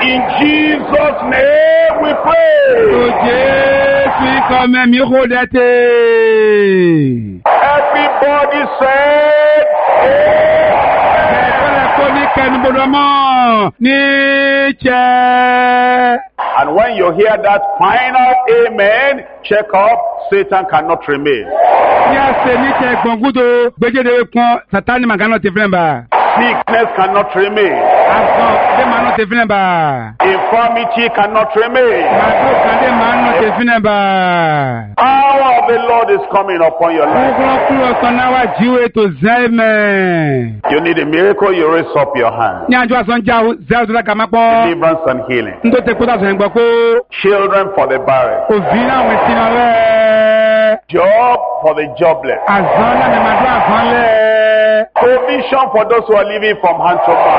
In Jesus' name we pray. Everybody said, and when you hear that final amen, check up, Satan cannot remain. Sickness cannot remain. Infirmity cannot remain. Power of the Lord is coming upon your life. You need a miracle, you raise up your hand. Deliverance and healing. Children for the barren. Job for the jobless. Provision for those who are living from hand to mouth.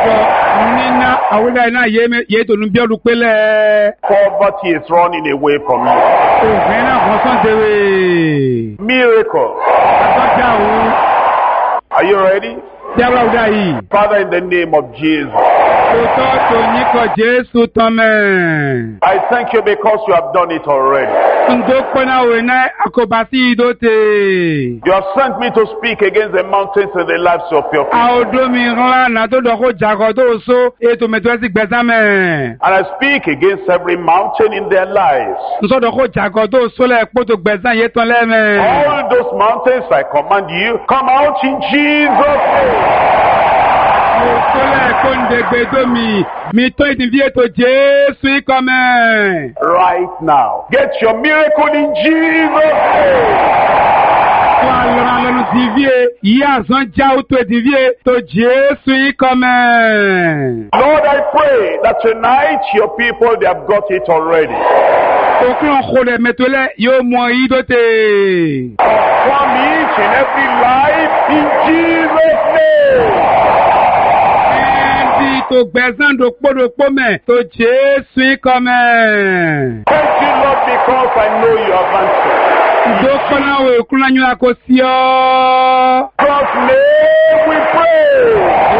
Poverty is running away from you. Miracle. Are you ready? Father, in the name of Jesus, I thank you because you have done it already. You have sent me to speak against the mountains in the lives of your people. And I speak against every mountain in their lives. All those mountains, I command you, come out in Jesus' name. Right now, get your miracle in Jesus' name. Lord, I pray that tonight your people, they have got it already. From each and every life in Jesus' name. Thank you, Lord, because I know you have answered. God's name we pray.